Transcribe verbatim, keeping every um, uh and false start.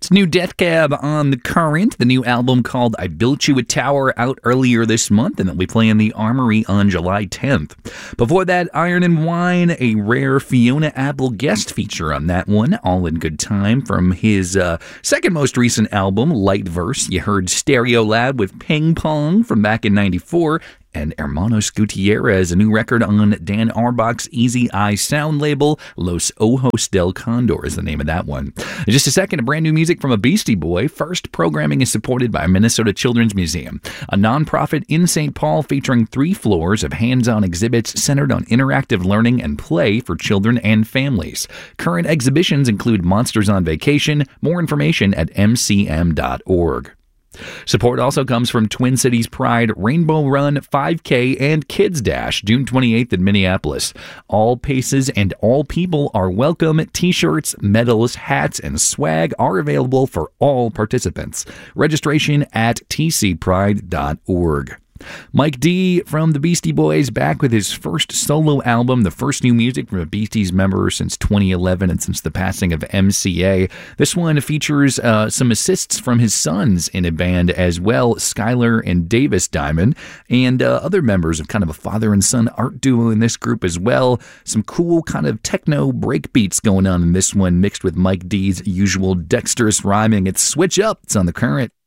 It's new Death Cab on the Current, the new album called I Built You a Tower, out earlier this month, and they'll be playing the Armory on July tenth. Before that, Iron and Wine, a rare Fiona Apple guest feature on that one, all in good time, from his uh, second most recent album, Light Verse. You heard Stereolab with Ping Pong from back in ninety-four, and Hermanos Gutierrez, a new record on Dan Auerbach's Easy Eye sound label. Los Ojos del Condor is the name of that one. In just a second, brand new music from a Beastie Boy. First, programming is supported by Minnesota Children's Museum, a nonprofit in Saint Paul featuring three floors of hands-on exhibits centered on interactive learning and play for children and families. Current exhibitions include Monsters on Vacation. More information at m c m dot org. Support also comes from Twin Cities Pride, Rainbow Run, five K, and Kids Dash, June twenty-eighth in Minneapolis. All paces and all people are welcome. T-shirts, medals, hats, and swag are available for all participants. Registration at t c pride dot org. Mike D from the Beastie Boys back with his first solo album, the first new music from a Beasties member since twenty eleven and since the passing of M C A. This one features uh, some assists from his sons in a band as well, Skylar and Davis Diamond, and uh, other members of kind of a father and son art duo in this group as well. Some cool kind of techno breakbeats going on in this one, mixed with Mike D's usual dexterous rhyming. It's Switch Up. It's on the Current.